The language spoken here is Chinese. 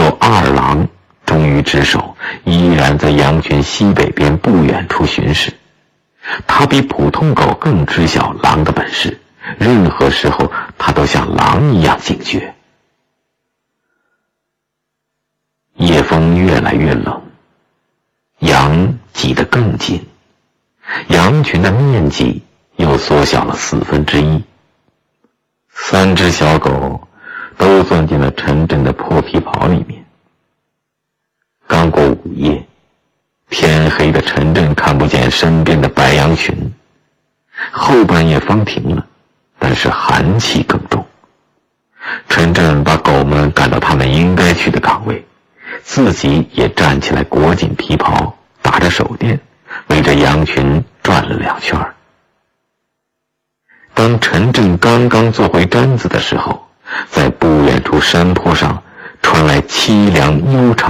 二郎忠于职守，依然在羊群西北边不远处巡视。他比普通狗更知晓狼的本事，任何时候他都像狼一样警觉。夜风越来越冷，羊挤得更紧，羊群的面积又缩小了1/4。3只小狗都钻进了陈震的破皮袍里面。刚过午夜，天黑的陈震看不见身边的白羊群，后半夜风停了，但是寒气更重。陈震把狗们赶到他们应该去的岗位，自己也站起来裹紧皮袍，打着手电，围着羊群转了2圈。当陈震刚刚坐回毡子的时候，在不远处山坡上传来凄凉悠长